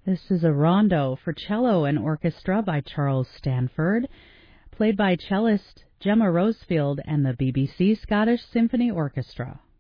This is a rondo for cello and orchestra by Charles Stanford, played by cellist Gemma Rosefield and the BBC Scottish Symphony Orchestra.